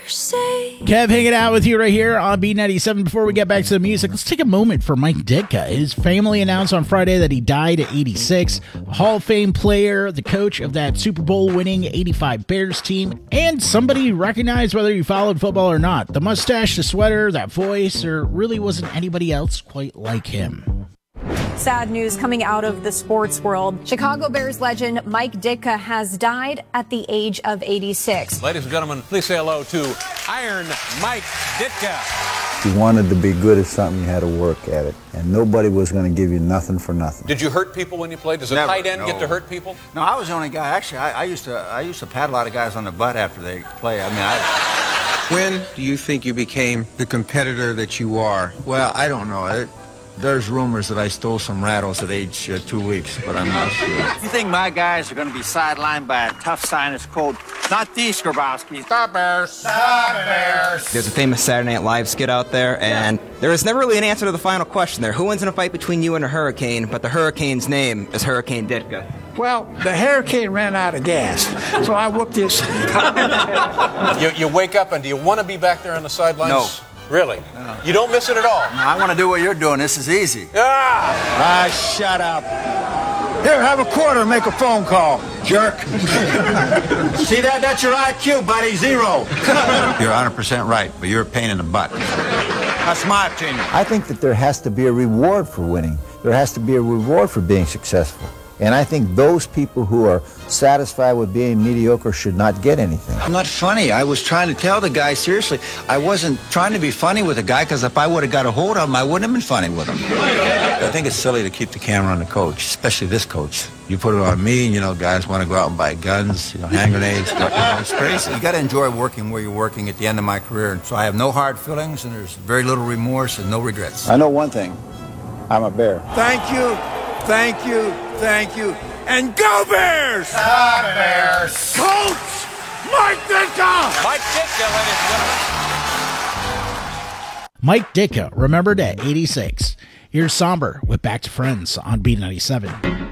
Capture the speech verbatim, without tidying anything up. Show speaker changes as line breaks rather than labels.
Kev hanging out with you right here on B ninety-seven. Before we get back to the music, let's take a moment for Mike Ditka. His family announced on Friday that he died at eighty-six. A Hall of Fame player, the coach of that Super Bowl winning eighty-five Bears team, and somebody you recognized whether you followed football or not. The mustache, the sweater, that voice, there really wasn't anybody else quite like him.
Sad news coming out of the sports world. Chicago Bears legend Mike Ditka has died at the age of eighty-six.
Ladies and gentlemen, please say hello to Iron Mike Ditka.
If you wanted to be good at something, you had to work at it. And nobody was going to give you nothing for nothing.
Did you hurt people when you played? Does a
Never,
tight end
no.
get to hurt people?
No, I was the only guy. Actually, I, I used to I used to pat a lot of guys on the butt after they play. I mean, I...
When do you think you became the competitor that you are?
Well, I don't know. It, There's rumors that I stole some rattles at age uh, two weeks, but I'm not sure. You think my guys are going to be sidelined by a tough sinus cold? Not these, Grabowski. Stop Bears. Stop Bears.
There's a famous Saturday Night Live skit out there, and there is never really an answer to the final question there. Who wins in a fight between you and a hurricane, but the hurricane's name is Hurricane Ditka?
Well, the hurricane ran out of gas, so I whooped his...
you, you wake up, and do you want to be back there on the sidelines?
No.
Really? No. You don't miss it at all?
No, I want to do what you're doing. This is easy.
Ah!
Ah, shut up. Here, have a quarter, make a phone call, jerk. See that? That's your I Q, buddy. Zero. You're one hundred percent right, but you're a pain in the butt. That's my opinion.
I think that there has to be a reward for winning. There has to be a reward for being successful. And I think those people who are satisfied with being mediocre should not get anything.
I'm not funny. I was trying to tell the guy, seriously, I wasn't trying to be funny with the guy, because if I would have got a hold of him, I wouldn't have been funny with him. I think it's silly to keep the camera on the coach, especially this coach. You put it on me, and, you know, guys want to go out and buy guns, you know, hand grenades. You know, it's crazy. You got to enjoy working where you're working at the end of my career. And so I have no hard feelings, and there's very little remorse and no regrets.
I know one thing. I'm a Bear.
Thank you, thank you, thank you, and go Bears!
Stop Bears!
Coach Mike Ditka!
Mike Ditka, ladies and gentlemen.
Mike Ditka, remembered at eighty-six. Here's Somber with Back to Friends on B ninety-seven.